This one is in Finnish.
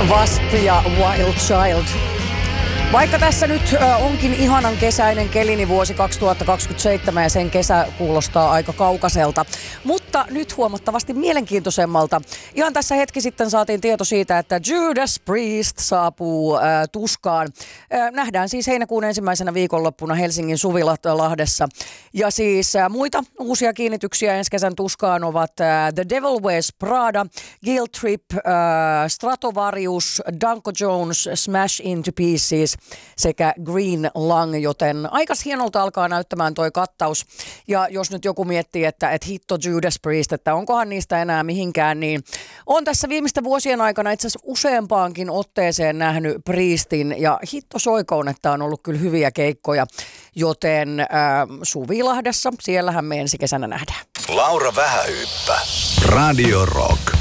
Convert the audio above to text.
Wasp ja Wild Child. Vaikka tässä nyt onkin ihanan kesäinen keli, niin vuosi 2027 ja sen kesä kuulostaa aika kaukaiselta, mutta nyt huomattavasti mielenkiintoisemmalta. Ihan tässä hetki sitten saatiin tieto siitä, että Judas Priest saapuu Tuskaan. Nähdään siis heinäkuun ensimmäisenä viikonloppuna Helsingin Suvilahdessa. Ja siis muita uusia kiinnityksiä ensi kesän Tuskaan ovat The Devil Wears Prada, Guilt Trip, Stratovarius, Danko Jones, Smash Into Pieces sekä Green Lung, joten aikas hienolta alkaa näyttämään toi kattaus. Ja jos nyt joku miettii, että hitto Judas Priest, että onkohan niistä enää mihinkään, niin on tässä viimeisten vuosien aikana itse asiassa useampaankin otteeseen nähnyt Priestin, ja hitto soikoon, että on ollut kyllä hyviä keikkoja, joten Suvilahdessa, siellähän me ensi kesänä nähdään. Laura Vähähyyppä. Radio Rock.